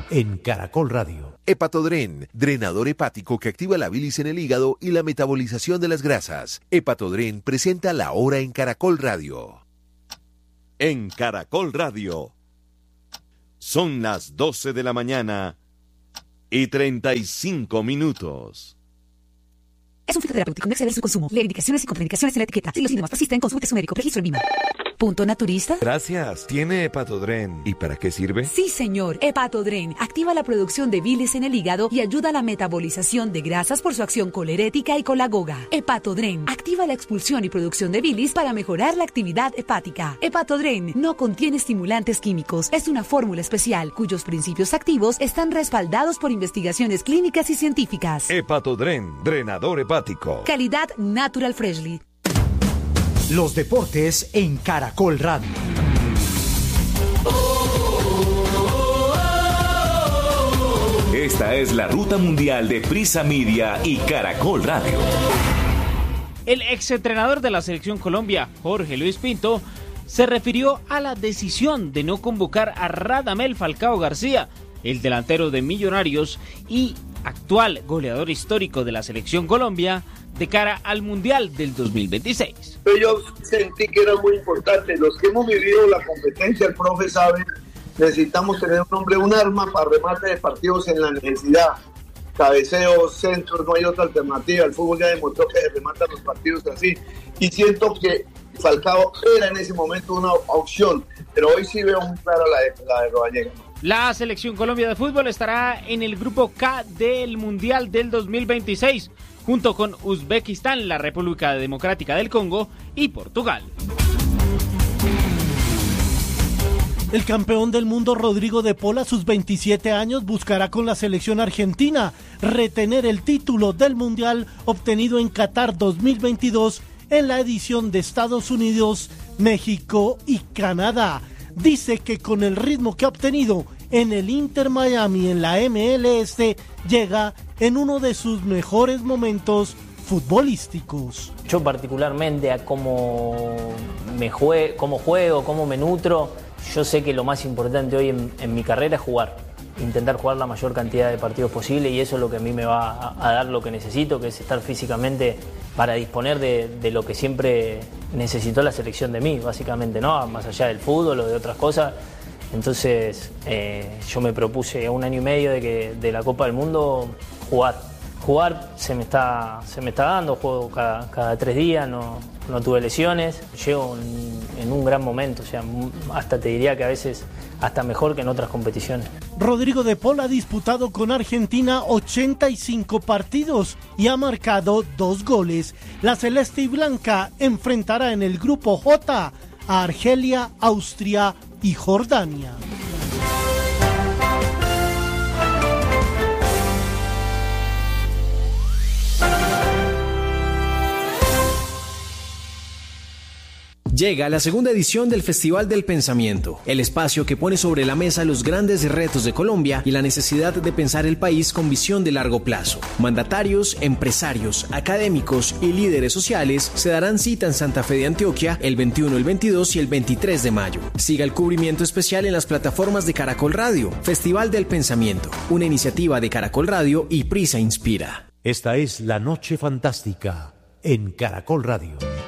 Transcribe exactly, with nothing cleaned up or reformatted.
en Caracol Radio. Hepatodren, drenador hepático que activa la bilis en el hígado y la metabolización de las grasas. Hepatodren presenta La Hora en Caracol Radio. En Caracol Radio. Son las doce de la mañana y treinta y cinco minutos. Es un fitoterapéutico, no exceder su consumo. Lee indicaciones y contraindicaciones en la etiqueta. Si los síntomas persisten, consulte su médico. Registro en Lima. ¿Punto naturista? Gracias. Tiene Hepatodren. ¿Y para qué sirve? Sí, señor. Hepatodren activa la producción de bilis en el hígado y ayuda a la metabolización de grasas por su acción colerética y colagoga. Hepatodren activa la expulsión y producción de bilis para mejorar la actividad hepática. Hepatodren no contiene estimulantes químicos. Es una fórmula especial cuyos principios activos están respaldados por investigaciones clínicas y científicas. Hepatodren, drenador hepático. Calidad Natural Freshly. Los deportes en Caracol Radio. Esta es la ruta mundial de Prisa Media y Caracol Radio. El exentrenador de la Selección Colombia, Jorge Luis Pinto, se refirió a la decisión de no convocar a Radamel Falcao García, el delantero de Millonarios y actual goleador histórico de la Selección Colombia, de cara al Mundial del dos mil veintiséis. Yo sentí que era muy importante. Los que hemos vivido la competencia, el profe sabe, necesitamos tener un hombre, un arma para remate de partidos en la necesidad. Cabeceos, centros, no hay otra alternativa. El fútbol ya demostró que rematan los partidos así. Y siento que Falcao era en ese momento una opción, pero hoy sí veo muy clara la de, la de Rodallega. La Selección Colombia de fútbol estará en el grupo K del Mundial del dos mil veintiséis, junto con Uzbekistán, la República Democrática del Congo y Portugal. El campeón del mundo Rodrigo de Paul a sus veintisiete años buscará con la selección argentina retener el título del Mundial obtenido en Qatar dos mil veintidós en la edición de Estados Unidos, México y Canadá. Dice que con el ritmo que ha obtenido en el Inter Miami en la M L S llega en uno de sus mejores momentos futbolísticos. Yo particularmente a cómo me jue- cómo juego, cómo me nutro, yo sé que lo más importante hoy en, en mi carrera es jugar, intentar jugar la mayor cantidad de partidos posible, y eso es lo que a mí me va a, a dar lo que necesito, que es estar físicamente para disponer de, de lo que siempre necesitó la selección de mí, básicamente, ¿no? Más allá del fútbol o de otras cosas. Entonces eh, yo me propuse a un año y medio de, que, de la Copa del Mundo jugar. Jugar se me está, se me está dando, juego cada, cada tres días, no, no tuve lesiones, llego en, en un gran momento, o sea, hasta te diría que a veces hasta mejor que en otras competiciones. Rodrigo de Paul ha disputado con Argentina ochenta y cinco partidos y ha marcado dos goles. La celeste y blanca enfrentará en el grupo J a Argelia, Austria y Jordania. Llega la segunda edición del Festival del Pensamiento, el espacio que pone sobre la mesa los grandes retos de Colombia y la necesidad de pensar el país con visión de largo plazo. Mandatarios, empresarios, académicos y líderes sociales se darán cita en Santa Fe de Antioquia el veintiuno, el veintidós y el veintitrés de mayo. Siga el cubrimiento especial en las plataformas de Caracol Radio. Festival del Pensamiento, una iniciativa de Caracol Radio y Prisa Inspira. Esta es La Noche Fantástica en Caracol Radio.